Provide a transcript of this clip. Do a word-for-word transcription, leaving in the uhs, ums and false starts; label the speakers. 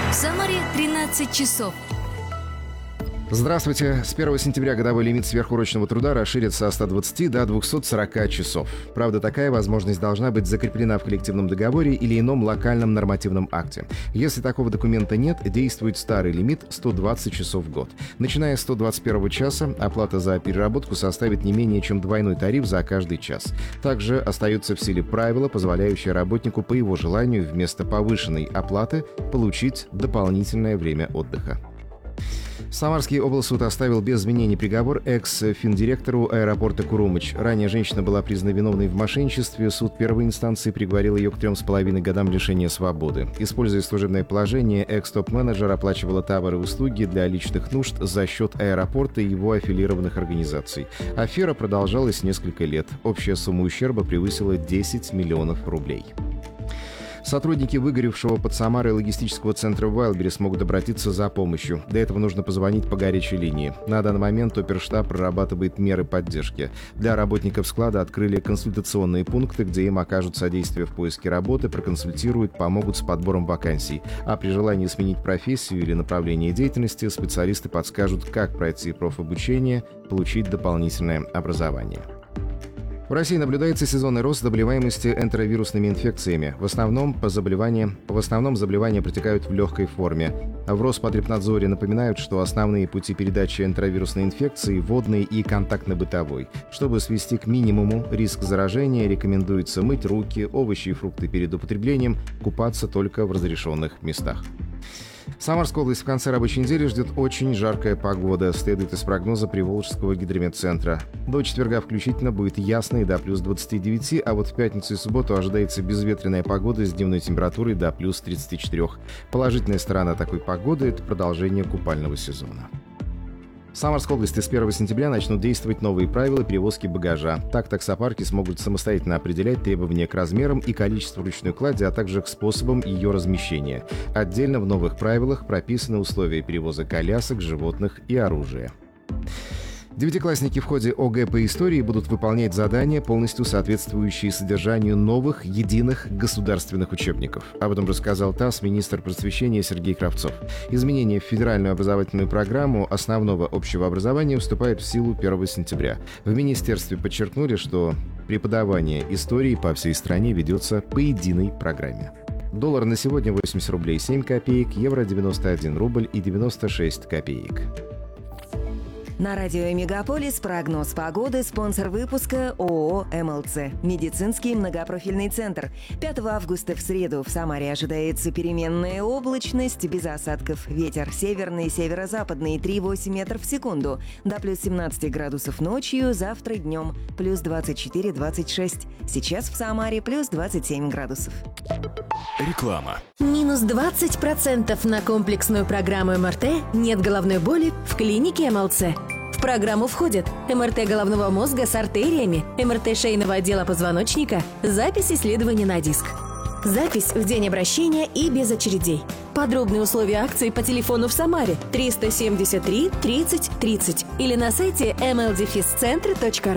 Speaker 1: В Самаре тринадцать часов.
Speaker 2: Здравствуйте. С первого сентября годовой лимит сверхурочного труда расширится со ста двадцати до двухсот сорока часов. Правда, такая возможность должна быть закреплена в коллективном договоре или ином локальном нормативном акте. Если такого документа нет, действует старый лимит сто двадцать часов в год. Начиная с сто двадцать первого часа, оплата за переработку составит не менее чем двойной тариф за каждый час. Также остаются в силе правила, позволяющие работнику по его желанию вместо повышенной оплаты получить дополнительное время отдыха. Самарский облсуд оставил без изменений приговор экс-финдиректору аэропорта Курумыч. Ранее женщина была признана виновной в мошенничестве. Суд первой инстанции приговорил ее к трем с половиной годам лишения свободы. Используя служебное положение, экс-топ-менеджер оплачивала товары и услуги для личных нужд за счет аэропорта и его аффилированных организаций. Афера продолжалась несколько лет. Общая сумма ущерба превысила десять миллионов рублей. Сотрудники выгоревшего под Самарой логистического центра Wildberries смогут обратиться за помощью. Для этого нужно позвонить по горячей линии. На данный момент оперштаб прорабатывает меры поддержки. Для работников склада открыли консультационные пункты, где им окажут содействие в поиске работы, проконсультируют, помогут с подбором вакансий. А при желании сменить профессию или направление деятельности специалисты подскажут, как пройти профобучение, получить дополнительное образование. В России наблюдается сезонный рост заболеваемости энтеровирусными инфекциями. В основном, по заболеваниям, в основном заболевания протекают в легкой форме. В Роспотребнадзоре напоминают, что основные пути передачи энтеровирусной инфекции – водный и контактно-бытовой. Чтобы свести к минимуму риск заражения, рекомендуется мыть руки, овощи и фрукты перед употреблением, купаться только в разрешенных местах. Самарская область в конце рабочей недели ждет очень жаркая погода, следует из прогноза Приволжского гидрометцентра. До четверга включительно будет ясно и до плюс двадцати девяти, а вот в пятницу и субботу ожидается безветренная погода с дневной температурой до плюс тридцати четырёх. Положительная сторона такой погоды – это продолжение купального сезона. В Самарской области с первого сентября начнут действовать новые правила перевозки багажа. Так, таксопарки смогут самостоятельно определять требования к размерам и количеству ручной клади, а также к способам ее размещения. Отдельно в новых правилах прописаны условия перевоза колясок, животных и оружия. Девятиклассники в ходе ОГЭ по истории будут выполнять задания, полностью соответствующие содержанию новых, единых государственных учебников. Об этом рассказал ТАСС министр просвещения Сергей Кравцов. Изменения в федеральную образовательную программу основного общего образования вступают в силу первого сентября. В министерстве подчеркнули, что преподавание истории по всей стране ведется по единой программе. Доллар на сегодня восемьдесят рублей семь копеек, евро девяносто один рубль и девяносто шесть копеек.
Speaker 3: На радио «Мегаполис» прогноз погоды, спонсор выпуска ООО «МЛЦ». Медицинский многопрофильный центр. пятого августа в среду в Самаре ожидается переменная облачность, без осадков. Ветер северный, северо-западный три и восемь метров в секунду. До плюс семнадцати градусов ночью, завтра днем плюс двадцать четыре - двадцать шесть. Сейчас в Самаре плюс двадцать семь градусов.
Speaker 4: Реклама.
Speaker 5: Минус двадцать процентов на комплексную программу эм эр тэ «Нет головной боли» в клинике эм эл цэ. В программу входят эм эр тэ головного мозга с артериями, эм эр тэ шейного отдела позвоночника, запись исследования на диск. Запись в день обращения и без очередей. Подробные условия акции по телефону в Самаре триста семьдесят три тридцать тридцать или на сайте эм эл дефис центр точка ру.